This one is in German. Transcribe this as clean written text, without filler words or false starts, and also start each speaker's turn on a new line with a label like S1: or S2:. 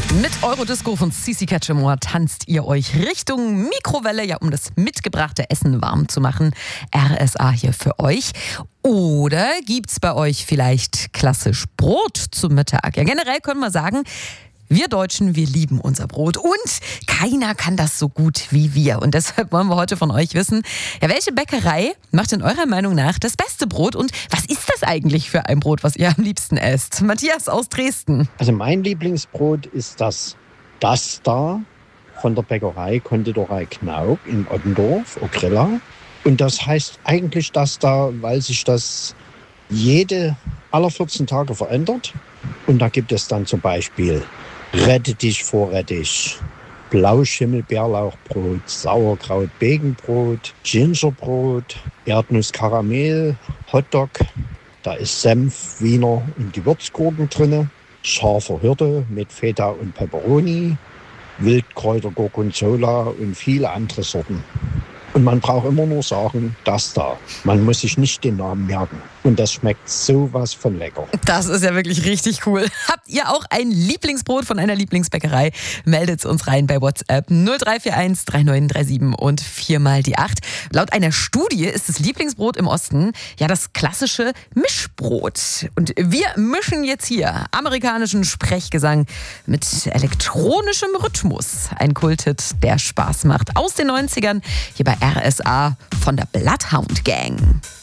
S1: Mit Eurodisco von CC Catchamore tanzt ihr euch Richtung Mikrowelle, ja, um das mitgebrachte Essen warm zu machen. RSA hier für euch. Oder gibt's bei euch vielleicht klassisch Brot zum Mittag? Ja, generell können wir sagen, wir Deutschen, wir lieben unser Brot und keiner kann das so gut wie wir. Und deshalb wollen wir heute von euch wissen, ja, welche Bäckerei macht in eurer Meinung nach das beste Brot und was ist das eigentlich für ein Brot, was ihr am liebsten esst? Matthias aus Dresden.
S2: Also mein Lieblingsbrot ist das da von der Bäckerei Konditorei Knauk in Ottendorf, Okrilla. Und das heißt eigentlich das da, weil sich das aller 14 Tage verändert. Und da gibt es dann zum Beispiel Rettich, Vorrettich, Blauschimmel-Bärlauchbrot, Sauerkraut-Begenbrot, Gingerbrot, Erdnuss-Karamell, Hotdog. Da ist Senf, Wiener und Gewürzgurken drin, scharfer Hirte mit Feta und Peperoni, Wildkräuter, Gorgonzola und viele andere Sorten. Und man braucht immer nur sagen, das da. Man muss sich nicht den Namen merken. Und das schmeckt sowas von lecker.
S1: Das ist ja wirklich richtig cool. Habt ihr auch ein Lieblingsbrot von einer Lieblingsbäckerei? Meldet es uns rein bei WhatsApp 0341 3937 und 4x8. Laut einer Studie ist das Lieblingsbrot im Osten ja das klassische Mischbrot. Und wir mischen jetzt hier amerikanischen Sprechgesang mit elektronischem Rhythmus. Ein Kulthit, der Spaß macht. Aus den 90ern hier bei RSA von der Bloodhound Gang.